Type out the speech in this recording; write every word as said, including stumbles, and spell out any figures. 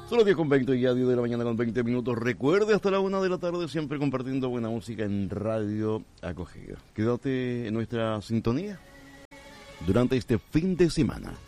Son las diez con veinte, ya diez de la mañana con veinte minutos. Recuerde, hasta la una de la tarde siempre compartiendo buena música en Radio Acogida. Quédate en nuestra sintonía durante este fin de semana.